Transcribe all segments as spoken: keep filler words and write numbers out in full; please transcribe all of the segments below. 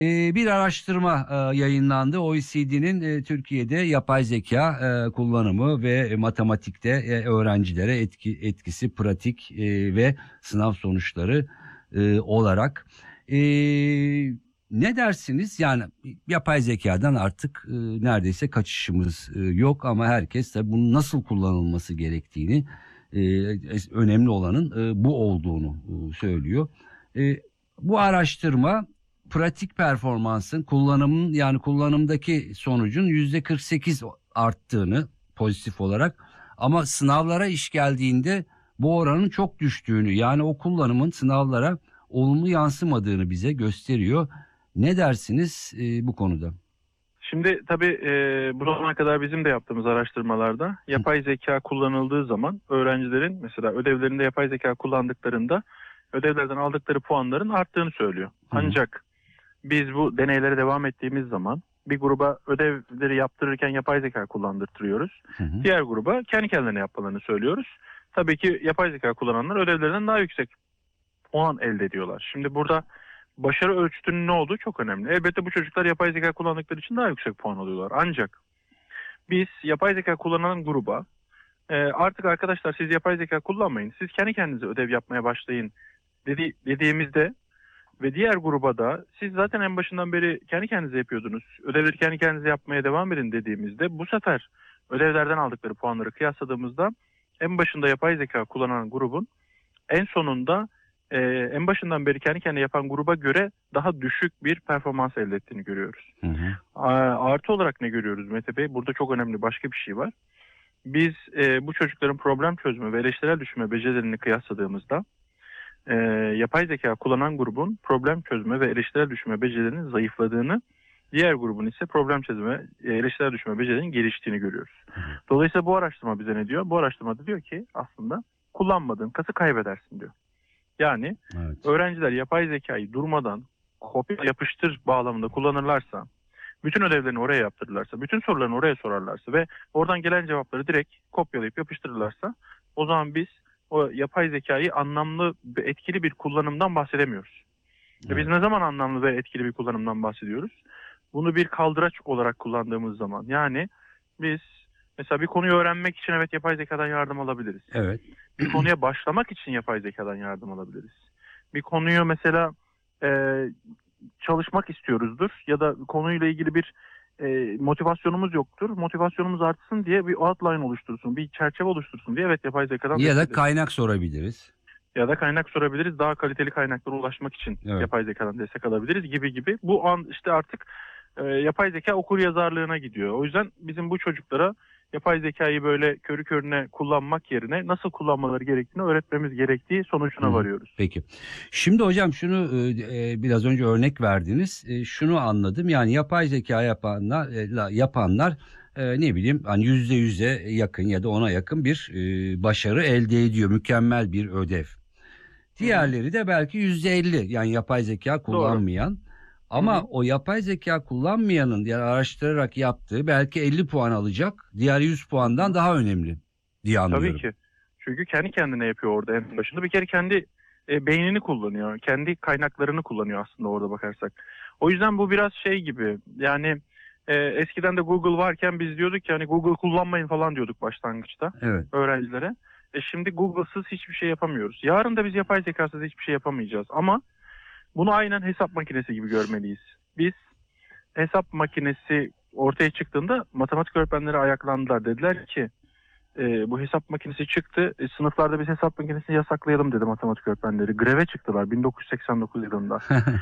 Eee, bir araştırma, eee, yayınlandı. O E C D'nin, eee, Türkiye'de yapay zeka eee, kullanımı ve matematikte, eee, öğrencilere etki etkisi, pratik, eee, ve sınav sonuçları, eee, olarak. Eee, ne dersiniz? Yani, yapay zekadan artık, ııı, neredeyse kaçışımız, ııı, yok ama herkes tabii bunun nasıl kullanılması gerektiğini, eee, es önemli olanın, ııı, bu olduğunu, ııı, söylüyor. Eee, bu araştırma pratik performansın kullanımın yani kullanımdaki sonucun yüzde kırk sekiz o arttığını pozitif olarak ama sınavlara iş geldiğinde bu oranın çok düştüğünü yani o kullanımın sınavlara olumlu yansımadığını bize gösteriyor. Ne dersiniz, eee, bu konuda? Şimdi tabii, eee, bu zamana kadar bizim de yaptığımız araştırmalarda Hı. yapay zeka kullanıldığı zaman öğrencilerin mesela ödevlerinde yapay zeka kullandıklarında ödevlerden aldıkları puanların arttığını söylüyor. Hı hı. Ancak biz bu deneylere devam ettiğimiz zaman bir gruba ödevleri yaptırırken yapay zeka kullandırtıyoruz. Hı hı. Diğer gruba kendi kendilerine yapmalarını söylüyoruz. Tabii ki yapay zeka kullananlar ödevlerinden daha yüksek puan elde ediyorlar. Şimdi burada başarı ölçütünün ne olduğu çok önemli. Elbette bu çocuklar yapay zeka kullandıkları için daha yüksek puan alıyorlar. Ancak biz yapay zeka kullanan gruba e, artık arkadaşlar siz yapay zeka kullanmayın, siz kendi kendinize ödev yapmaya başlayın dedi, dediğimizde ve diğer gruba da siz zaten en başından beri kendi kendinize yapıyordunuz, ödevleri kendi kendinize yapmaya devam edin dediğimizde bu sefer ödevlerden aldıkları puanları kıyasladığımızda en başında yapay zeka kullanan grubun en sonunda e, en başından beri kendi kendine yapan gruba göre daha düşük bir performans elde ettiğini görüyoruz. Hı hı. A- Artı olarak ne görüyoruz Mete Bey? Burada çok önemli başka bir şey var. Biz e, bu çocukların problem çözme ve eleştirel düşünme becerilerini kıyasladığımızda e, yapay zeka kullanan grubun problem çözme ve eleştirel düşünme becerilerinin zayıfladığını, diğer grubun ise problem çözme, e, eleştirel düşünme becerilerinin geliştiğini görüyoruz. Dolayısıyla bu araştırma bize ne diyor? Bu araştırmada diyor ki aslında kullanmadığın kası kaybedersin diyor. Yani Evet. öğrenciler yapay zekayı durmadan kopya yapıştır bağlamında kullanırlarsa, bütün ödevlerini oraya yaptırırlarsa, bütün sorularını oraya sorarlarsa ve oradan gelen cevapları direkt kopyalayıp yapıştırırlarsa o zaman biz o yapay zekayı anlamlı ve etkili bir kullanımdan bahsedemiyoruz. Ve biz Evet. ne zaman anlamlı ve etkili bir kullanımdan bahsediyoruz? Bunu bir kaldıraç olarak kullandığımız zaman. Yani biz mesela bir konuyu öğrenmek için evet yapay zekadan yardım alabiliriz. Evet. Bir konuya başlamak için yapay zekadan yardım alabiliriz. Bir konuyu mesela e, çalışmak istiyoruzdur ya da konuyla ilgili bir e, motivasyonumuz yoktur. Motivasyonumuz artsın diye bir outline oluştursun, bir çerçeve oluştursun diye evet yapay zekadan Ya destek da ederiz. kaynak sorabiliriz. Ya da kaynak sorabiliriz. Daha kaliteli kaynaklara ulaşmak için Evet. yapay zekadan destek alabiliriz gibi gibi. Bu an işte artık e, yapay zeka okur yazarlığına gidiyor. O yüzden bizim bu çocuklara yapay zekayı böyle körü körüne kullanmak yerine nasıl kullanmaları gerektiğini öğretmemiz gerektiği Hı sonucuna hı. varıyoruz. Peki. Şimdi hocam şunu, eee, biraz önce örnek verdiniz. Eee, şunu anladım, yani yapay zeka yapanlar eee, la yapanlar, eee, ne bileyim, hani yüzde yüze yakın ya da ona yakın bir, eee, başarı elde ediyor. Mükemmel bir ödev. Hı hı. Diğerleri de belki yüzde elli yani yapay zeka Doğru. kullanmayan. Hı Ama hı. o yapay zeka kullanmayanın yani araştırarak yaptığı belki elli puan alacak. Diğer yüz Hı puandan hı. daha önemli diye Tabii anlıyorum. ki. Çünkü kendi kendine yapıyor orada en başında. Bir kere kendi e, beynini kullanıyor. Kendi kaynaklarını kullanıyor aslında orada bakarsak. O yüzden bu biraz şey gibi. Yani e, eskiden de Google varken biz diyorduk ki hani Google kullanmayın falan diyorduk başlangıçta Evet. öğrencilere. E şimdi Google'sız hiçbir şey yapamıyoruz. Yarın da biz yapay zekasız hiçbir şey yapamayacağız. Ama bunu aynen hesap makinesi gibi görmeliyiz. Biz hesap makinesi ortaya çıktığında matematik öğretmenleri ayaklandılar. Dediler ki e, bu hesap makinesi çıktı. E, sınıflarda biz hesap makinesini yasaklayalım dedi matematik öğretmenleri. Greve çıktılar bin dokuz yüz seksen dokuz yılında.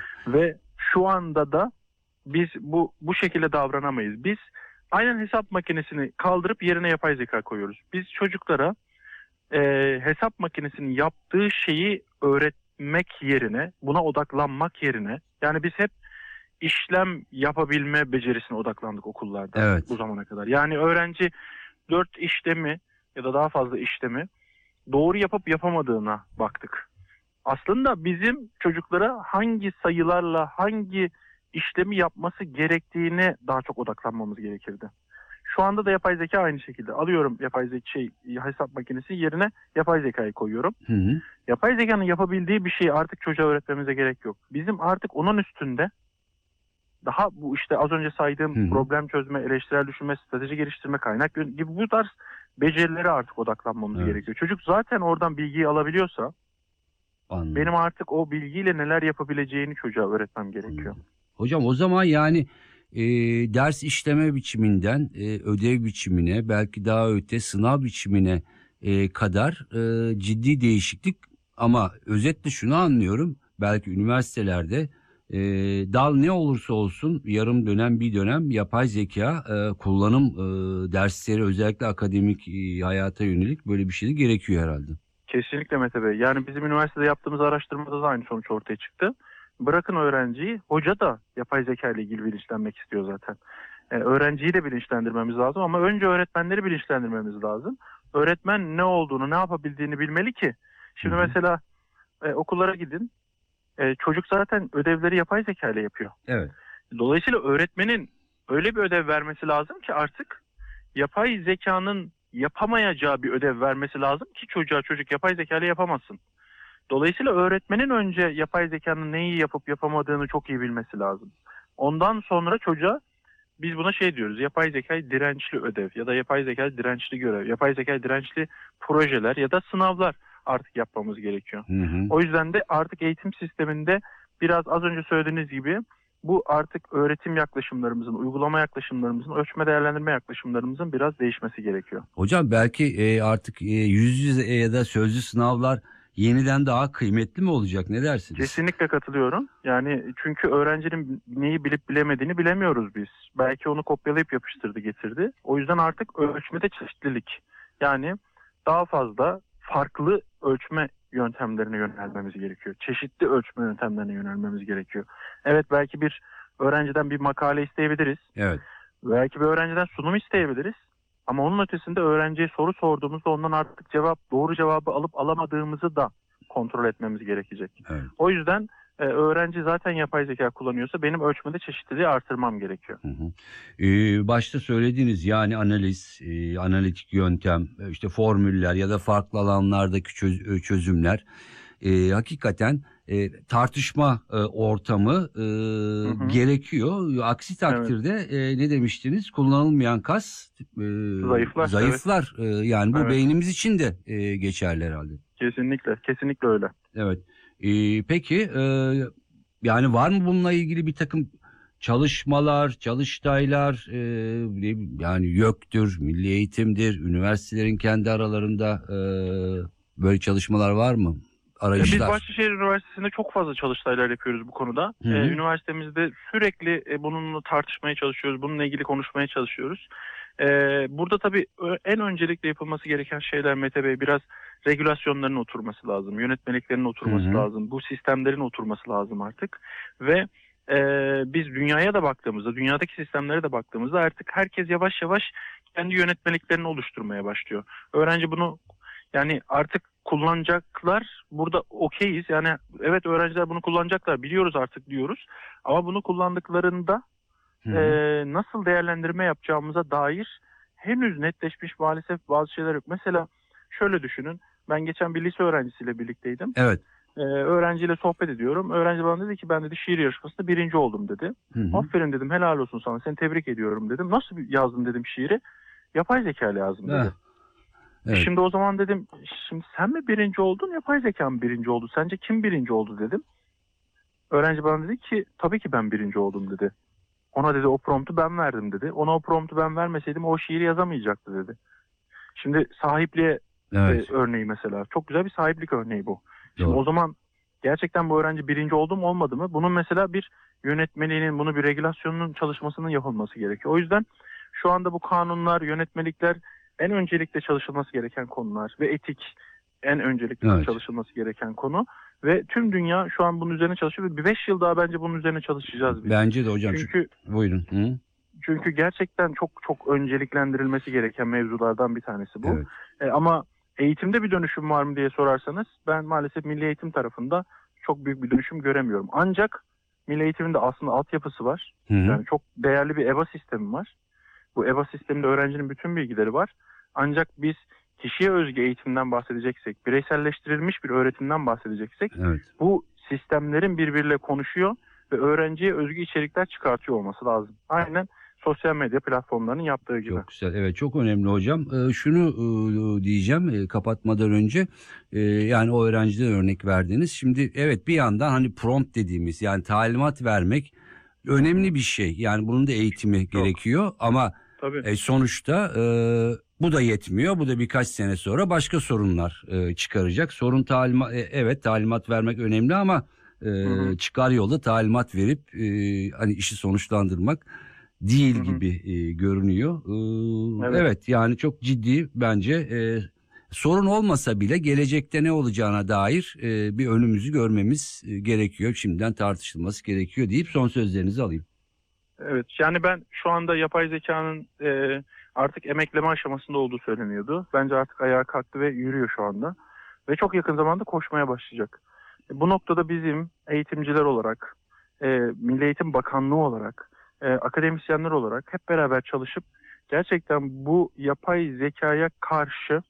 Ve şu anda da biz bu bu şekilde davranamayız. Biz aynen hesap makinesini kaldırıp yerine yapay zeka koyuyoruz. Biz çocuklara e, hesap makinesinin yaptığı şeyi öğretmek yerine, buna odaklanmak yerine, yani biz hep işlem yapabilme becerisine odaklandık okullarda bu Evet. zamana kadar. Yani öğrenci dört işlemi ya da daha fazla işlemi doğru yapıp yapamadığına baktık. Aslında bizim çocuklara hangi sayılarla hangi işlemi yapması gerektiğine daha çok odaklanmamız gerekirdi. Şu anda da yapay zeka aynı şekilde. Alıyorum yapay zeka şey hesap makinesi yerine yapay zekayı koyuyorum. Hı hı. Yapay zekanın yapabildiği bir şeyi artık çocuğa öğretmemize gerek yok. Bizim artık onun üstünde daha bu işte az önce saydığım Hı hı. problem çözme, eleştirel düşünme, strateji geliştirme, kaynak yön- gibi bu tarz becerilere artık odaklanmamız Evet. gerekiyor. Çocuk zaten oradan bilgiyi alabiliyorsa Anladım. benim artık o bilgiyle neler yapabileceğini çocuğa öğretmem gerekiyor. Anladım. Hocam o zaman yani e, ders işleme biçiminden e, ödev biçimine, belki daha öte sınav biçimine e, kadar e, ciddi değişiklik, ama özetle şunu anlıyorum, belki üniversitelerde e, dal ne olursa olsun yarım dönem bir dönem yapay zeka e, kullanım e, dersleri, özellikle akademik e, hayata yönelik böyle bir şey de gerekiyor herhalde. Kesinlikle Mete Bey. Yani bizim üniversitede yaptığımız araştırmada da aynı sonuç ortaya çıktı. Bırakın öğrenciyi, hoca da yapay zeka ile ilgili bilinçlenmek istiyor zaten. Ee, öğrenciyi de bilinçlendirmemiz lazım ama önce öğretmenleri bilinçlendirmemiz lazım. Öğretmen ne olduğunu, ne yapabildiğini bilmeli ki. Şimdi Hı hı. mesela e, okullara gidin. E, çocuk zaten ödevleri yapay zeka ile yapıyor. Evet. Dolayısıyla öğretmenin öyle bir ödev vermesi lazım ki artık yapay zekanın yapamayacağı bir ödev vermesi lazım ki çocuğa çocuk yapay zeka ile yapamasın. Dolayısıyla öğretmenin önce yapay zekanın neyi yapıp yapamadığını çok iyi bilmesi lazım. Ondan sonra çocuğa biz buna şey diyoruz, yapay zekayı dirençli ödev ya da yapay zekayı dirençli görev, yapay zekayı dirençli projeler ya da sınavlar artık yapmamız gerekiyor. Hı hı. O yüzden de artık eğitim sisteminde biraz az önce söylediğiniz gibi bu artık öğretim yaklaşımlarımızın, uygulama yaklaşımlarımızın, ölçme değerlendirme yaklaşımlarımızın biraz değişmesi gerekiyor. Hocam belki e, artık e, yüz yüze ya da sözlü sınavlar yeniden daha kıymetli mi olacak? Ne dersiniz? Kesinlikle katılıyorum. Yani çünkü öğrencinin neyi bilip bilemediğini bilemiyoruz biz. Belki onu kopyalayıp yapıştırdı getirdi. O yüzden artık ölçmede çeşitlilik. Yani daha fazla farklı ölçme yöntemlerine yönelmemiz gerekiyor. Çeşitli ölçme yöntemlerine yönelmemiz gerekiyor. Evet, belki bir öğrenciden bir makale isteyebiliriz. Evet. Belki bir öğrenciden sunum isteyebiliriz. Ama onun ötesinde öğrenciye soru sorduğumuzda ondan artık cevap, doğru cevabı alıp alamadığımızı da kontrol etmemiz gerekecek. Evet. O yüzden e, öğrenci zaten yapay zeka kullanıyorsa benim ölçmede çeşitliliği artırmam gerekiyor. Hı hı. Ee, başta söylediğiniz yani analiz, e, analitik yöntem, e, işte formüller ya da farklı alanlardaki çöz- e, çözümler e, hakikaten e, tartışma e, ortamı e, hı. gerekiyor. Aksi takdirde e, ne demiştiniz? Kullanılmayan kas e, Zayıflar, zayıflar. E, yani bu Evet. beynimiz için de e, geçerli herhalde. Kesinlikle, kesinlikle öyle. Evet. Ee, peki e, yani var mı bununla ilgili bir takım çalışmalar, çalıştaylar, e, ne bileyim, yani YÖK'tür, Milli Eğitim'dir, üniversitelerin kendi aralarında e, böyle çalışmalar var mı? Ya Biz Arayışlar. Bahçeşehir Üniversitesi'nde çok fazla çalıştaylar yapıyoruz bu konuda. Hı hı. Ee, üniversitemizde sürekli e, bununla tartışmaya çalışıyoruz, bununla ilgili konuşmaya çalışıyoruz. Ee, burada tabii ö- en öncelikle yapılması gereken şeyler Mete Bey, biraz regülasyonların oturması lazım, yönetmeliklerin oturması Hı hı. lazım, bu sistemlerin oturması lazım artık. Ve e, biz dünyaya da baktığımızda, dünyadaki sistemlere de baktığımızda artık herkes yavaş yavaş kendi yönetmeliklerini oluşturmaya başlıyor. Öğrenci bunu yani artık kullanacaklar. Burada okeyiz. Yani evet, öğrenciler bunu kullanacaklar. Biliyoruz artık diyoruz. Ama bunu kullandıklarında Hı e, hı. nasıl değerlendirme yapacağımıza dair henüz netleşmiş maalesef bazı şeyler yok. Mesela şöyle düşünün. Ben geçen bir lise öğrencisiyle birlikteydim. Evet. E, öğrenciyle sohbet ediyorum. Öğrenci bana dedi ki ben dedi şiir yarışmasında birinci oldum dedi. Hı hı. Aferin dedim, helal olsun sana, seni tebrik ediyorum dedim. Nasıl yazdın dedim şiiri? Yapay zeka ile yazdım dedi. Heh. Evet. Şimdi o zaman dedim, şimdi sen mi birinci oldun, yapay zeka mı birinci oldu? Sence kim birinci oldu dedim. Öğrenci bana dedi ki tabii ki ben birinci oldum dedi. Ona dedi o promptu ben verdim dedi. Ona o promptu ben vermeseydim o şiiri yazamayacaktı dedi. Şimdi sahipliğe Evet. e, örneği mesela. Çok güzel bir sahiplik örneği bu. Şimdi Doğru. o zaman gerçekten bu öğrenci birinci oldu mu olmadı mı? Bunun mesela bir yönetmeliğinin, bunu bir regülasyonunun çalışmasının yapılması gerekiyor. O yüzden şu anda bu kanunlar, yönetmelikler en öncelikle çalışılması gereken konular ve etik en öncelikle Evet. çalışılması gereken konu. Ve tüm dünya şu an bunun üzerine çalışıyor ve bir beş yıl daha bence bunun üzerine çalışacağız biz. Bence de hocam. Çünkü Buyurun. Hı? çünkü gerçekten çok çok önceliklendirilmesi gereken mevzulardan bir tanesi bu. Evet. E, ama eğitimde bir dönüşüm var mı diye sorarsanız ben maalesef milli eğitim tarafında çok büyük bir dönüşüm göremiyorum. Ancak milli eğitimin de aslında altyapısı var. Hı hı. Yani çok değerli bir EBA sistemi var. Bu EBA sisteminde öğrencinin bütün bilgileri var. Ancak biz kişiye özgü eğitimden bahsedeceksek, bireyselleştirilmiş bir öğretimden bahsedeceksek Evet. bu sistemlerin birbiriyle konuşuyor ve öğrenciye özgü içerikler çıkartıyor olması lazım. Aynen sosyal medya platformlarının yaptığı gibi. Çok güzel. Evet, çok önemli hocam. Ee, şunu e, diyeceğim e, kapatmadan önce e, yani o öğrenciden örnek verdiniz. Şimdi evet, bir yandan hani prompt dediğimiz yani talimat vermek önemli bir şey. Yani bunun da eğitimi Çok. gerekiyor ama Tabii. e, sonuçta e, bu da yetmiyor. Bu da birkaç sene sonra başka sorunlar e, çıkaracak. Sorun talimat e, evet talimat vermek önemli ama e, Hı hı. çıkar yolda talimat verip e, hani işi sonuçlandırmak değil Hı hı. gibi e, görünüyor. Ee, Evet. evet. yani çok ciddi bence e, sorun olmasa bile gelecekte ne olacağına dair e, bir önümüzü görmemiz e, gerekiyor. Şimdiden tartışılması gerekiyor deyip son sözlerinizi alayım. Evet, yani ben şu anda yapay zekanın e, artık emekleme aşamasında olduğu söyleniyordu. Bence artık ayağa kalktı ve yürüyor şu anda. Ve çok yakın zamanda koşmaya başlayacak. E, bu noktada bizim eğitimciler olarak, e, Milli Eğitim Bakanlığı olarak, e, akademisyenler olarak hep beraber çalışıp gerçekten bu yapay zekaya karşı,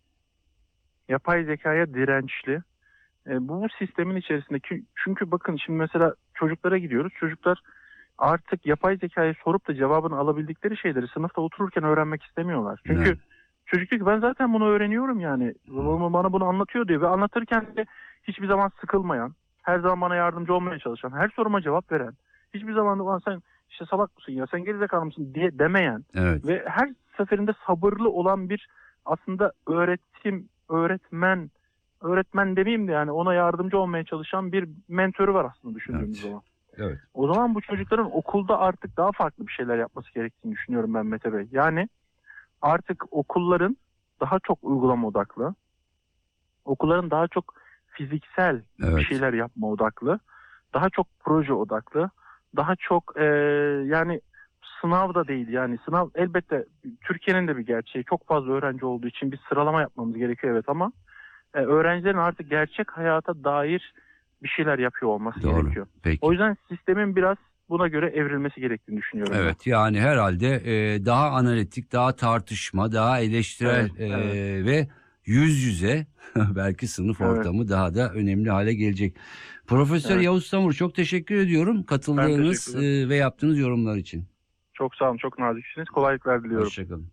yapay zekaya dirençli, e, bu sistemin içerisinde, çünkü bakın şimdi mesela çocuklara gidiyoruz. Çocuklar artık yapay zekayı sorup da cevabını alabildikleri şeyleri sınıfta otururken öğrenmek istemiyorlar. Çünkü Evet. çocuk diyor ki ben zaten bunu öğreniyorum yani. Babam bana bunu anlatıyor diyor ve anlatırken de hiçbir zaman sıkılmayan, her zaman bana yardımcı olmaya çalışan, her soruma cevap veren, hiçbir zaman da sen işte salak mısın ya, sen gerizekalı mısın diye demeyen Evet. ve her seferinde sabırlı olan bir aslında öğretim, öğretmen, öğretmen demeyeyim de yani ona yardımcı olmaya çalışan bir mentörü var aslında düşündüğümüz Evet. zaman. Evet. O zaman bu çocukların okulda artık daha farklı bir şeyler yapması gerektiğini düşünüyorum ben Mete Bey. Yani artık okulların daha çok uygulama odaklı, okulların daha çok fiziksel Evet. bir şeyler yapma odaklı, daha çok proje odaklı, daha çok e, yani sınav da değil yani sınav elbette Türkiye'nin de bir gerçeği, çok fazla öğrenci olduğu için bir sıralama yapmamız gerekiyor evet ama e, öğrencilerin artık gerçek hayata dair bir şeyler yapıyor olması Doğru. gerekiyor. Peki. O yüzden sistemin biraz buna göre evrilmesi gerektiğini düşünüyorum. Evet, yani herhalde e, daha analitik, daha tartışma, daha eleştirel Evet, e, evet. ve yüz yüze belki sınıf Evet. ortamı daha da önemli hale gelecek. Profesör Evet. Yavuz Samur, çok teşekkür ediyorum katıldığınız teşekkür ederim. e, ve yaptığınız yorumlar için. Çok sağ olun, çok naziksiniz. Kolaylıklar diliyorum. Hoşçakalın.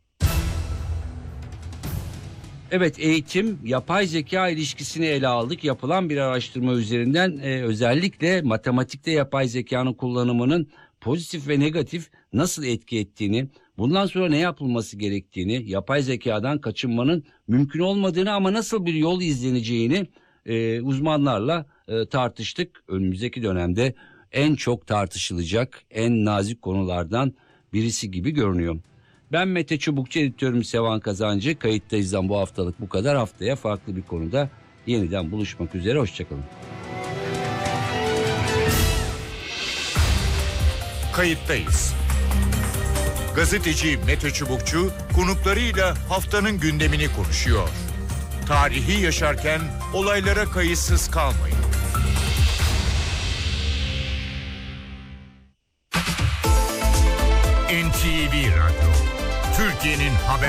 Evet, eğitim, yapay zeka ilişkisini ele aldık. Yapılan bir araştırma üzerinden e, özellikle matematikte yapay zekanın kullanımının pozitif ve negatif nasıl etki ettiğini, bundan sonra ne yapılması gerektiğini, yapay zekadan kaçınmanın mümkün olmadığını ama nasıl bir yol izleneceğini e, uzmanlarla e, tartıştık. Önümüzdeki dönemde en çok tartışılacak, en nazik konulardan birisi gibi görünüyor. Ben Mete Çubukçu, editörüm Sevan Kazancı. Kayıttayız'dan bu haftalık bu kadar. Haftaya farklı bir konuda yeniden buluşmak üzere. Hoşçakalın. Kayıttayız. Gazeteci Mete Çubukçu konuklarıyla haftanın gündemini konuşuyor. Tarihi yaşarken olaylara kayıtsız kalmayın. N T V Radyo, Türkiye'nin haber